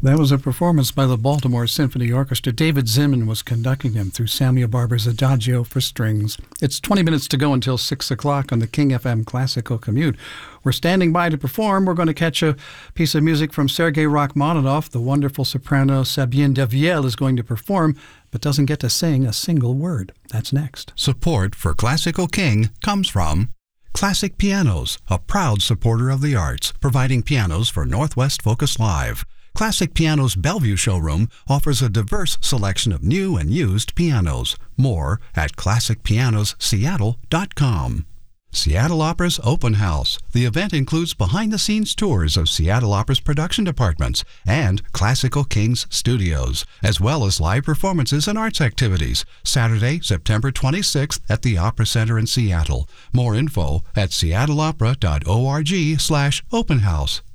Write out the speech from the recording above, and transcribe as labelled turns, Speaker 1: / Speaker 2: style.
Speaker 1: That was a performance by the Baltimore Symphony Orchestra. David Zinman was conducting them through Samuel Barber's Adagio for Strings. It's 20 minutes to go until 6 o'clock on the King FM Classical Commute. We're standing by to perform. We're going to catch a piece of music from Sergei Rachmaninoff. The wonderful soprano Sabine Devielle is going to perform, but doesn't get to sing a single word. That's next.
Speaker 2: Support for Classical King comes from Classic Pianos, a proud supporter of the arts, providing pianos for Northwest Focus Live. Classic Pianos Bellevue showroom offers a diverse selection of new and used pianos. More at classicpianosseattle.com. Seattle Opera's Open House. The event includes behind-the-scenes tours of Seattle Opera's production departments and Classical Kings studios, as well as live performances and arts activities. Saturday, September 26th at the Opera Center in Seattle. More info at seattleopera.org/openhouse.